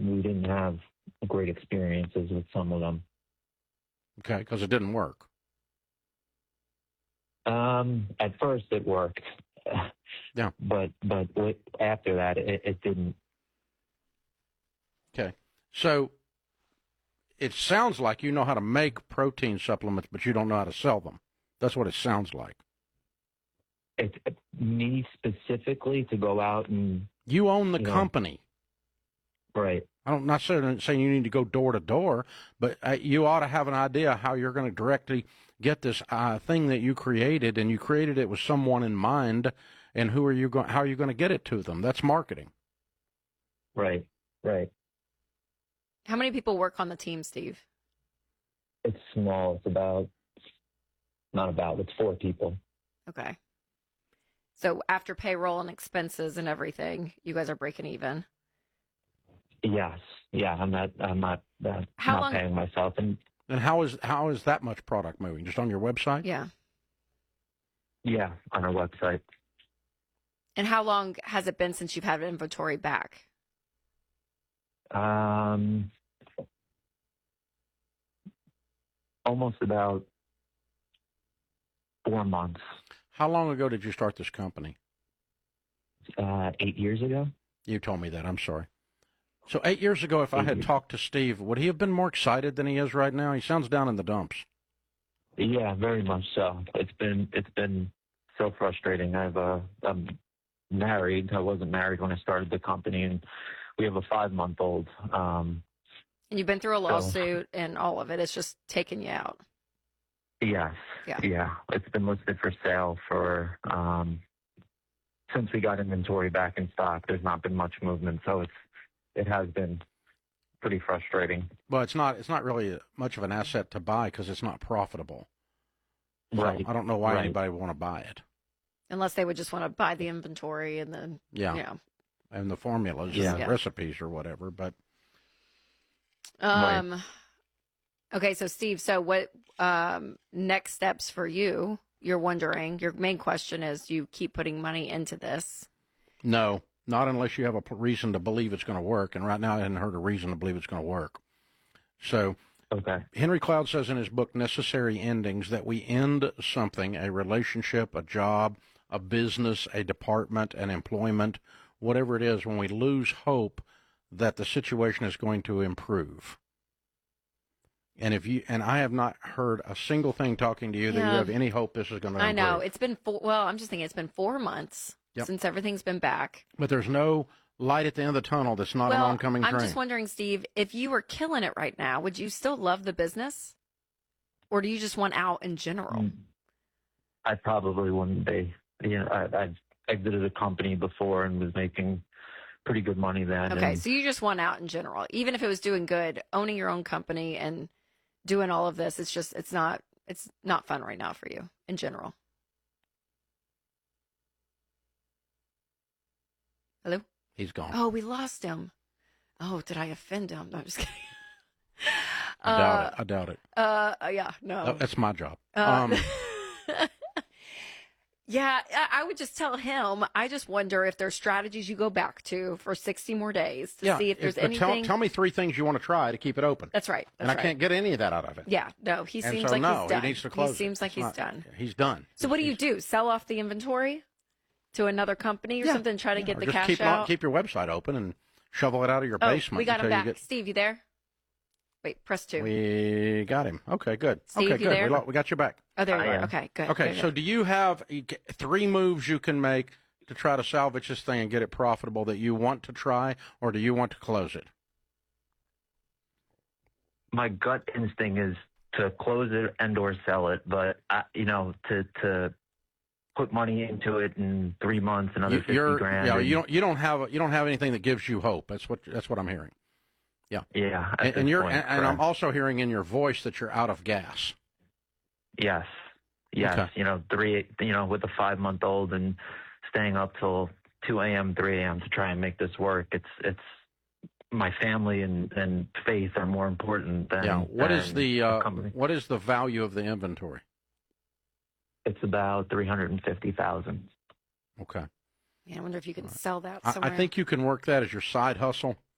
we didn't have great experiences with some of them. Okay, because it didn't work. At first it worked. Yeah. But after that, it didn't. Okay. So it sounds like you know how to make protein supplements, but you don't know how to sell them. That's what it sounds like. It's me specifically to go out and... You own the company. Right. I'm not saying you need to go door to door, but you ought to have an idea how you're going to directly get this thing that you created, and you created it with someone in mind, and how are you going to get it to them? That's marketing. Right. How many people work on the team, Steve? It's small. It's 4 people. Okay. So after payroll and expenses and everything, you guys are breaking even. Yes. Yeah. I'm not paying myself. And how is that much product moving? Just on your website? Yeah. Yeah, on our website. And how long has it been since you've had inventory back? Almost about 4 months. How long ago did you start this company? 8 years ago. You told me that. I'm sorry. So 8 years ago, if I had talked to Steve, would he have been more excited than he is right now? He sounds down in the dumps. Yeah, very much so. It's been so frustrating. I'm married. I wasn't married when I started the company, and we have a 5-month-old. And you've been through a lawsuit and all of it. It's just taking you out. Yes. Yeah. It's been listed for sale for since we got inventory back in stock. There's not been much movement, so it has been pretty frustrating. Well, it's not really much of an asset to buy because it's not profitable. So right. I don't know why anybody would want to buy it. Unless they would just want to buy the inventory and then and the formulas and the recipes or whatever. But okay, so Steve, what next steps for you? You're wondering. Your main question is: you keep putting money into this? No, not unless you have a reason to believe it's going to work. And right now, I hadn't heard a reason to believe it's going to work. So, Henry Cloud says in his book Necessary Endings that we end something: a relationship, a job, a business, a department, an employment, whatever it is, when we lose hope that the situation is going to improve. And I have not heard a single thing talking to you that you have any hope this is going to improve. I know. It's been I'm just thinking it's been 4 months since everything's been back. But there's no light at the end of the tunnel that's not an oncoming train. I'm just wondering, Steve, if you were killing it right now, would you still love the business? Or do you just want out in general? I probably wouldn't be. I've exited a company before and was making pretty good money then. Okay, so you just want out in general. Even if it was doing good, owning your own company and doing all of this, it's not fun right now for you in general. Hello? He's gone. Oh, we lost him. Oh, did I offend him? No, I'm just kidding. I doubt it. Yeah, no. That's my job. Yeah, I would just tell him, I just wonder if there's strategies you go back to for 60 more days to see if there's anything. Tell me 3 things you want to try to keep it open. That's right. I can't get any of that out of it. Yeah, no, he seems like he's done. He needs to close. He seems like he's done. He's done. So what do you do? Sell off the inventory to another company or something? Try to get the cash out? Keep your website open and shovel it out of your basement. We got him back. Steve, you there? Wait, press 2. We got him. Okay, good. Steve, okay, you good. There? We got you back. Oh, there you are. Okay, good. Okay, good. So do you have 3 moves you can make to try to salvage this thing and get it profitable that you want to try, or do you want to close it? My gut instinct is to close it and or sell it, but to put money into it in 3 months, another 50 grand. Yeah, you don't have anything that gives you hope. That's what I'm hearing. Yeah. Yeah. And I'm also hearing in your voice that you're out of gas. Yes. Okay. With a 5-month-old and staying up till 2 a.m., 3 a.m. to try and make this work. It's my family and faith are more important than. Yeah. What is the company. What is the value of the inventory? It's about $350,000. Okay. Yeah, I wonder if you can sell that somewhere. I think you can work that as your side hustle.